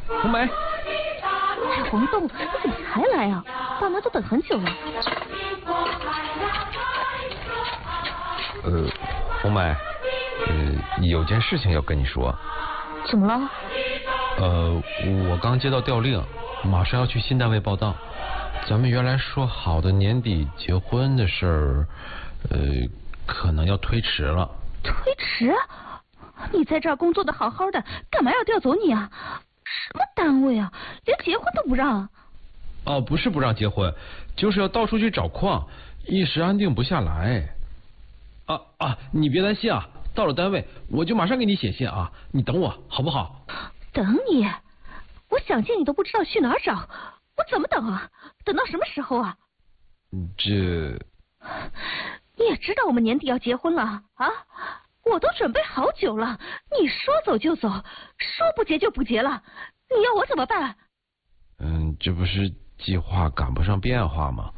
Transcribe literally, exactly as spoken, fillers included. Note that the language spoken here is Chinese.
红梅， 这黄豆，你怎么才来啊？爸妈都等很久了。 呃，红梅，呃，有件事情要跟你说。 怎么了？ 呃，我刚接到调令，马上要去新单位报到。咱们原来说好的年底结婚的事儿，呃，可能要推迟了。 推迟？你在这儿工作的好好的，干嘛要调走你啊？什么单位啊，连结婚都不让？ 哦，不是不让结婚，就是要到处去找矿，一时安定不下来。啊啊，你别担心啊，到了单位我就马上给你写信啊，你等我好不好？ 等你？我想见你都不知道去哪儿找，我怎么等啊？等到什么时候啊？ 这你也知道我们年底要结婚了啊？我都准备好久了，你说走就走，说不结就不结了，你要我怎么办？ 嗯，这不是计划赶不上变化吗？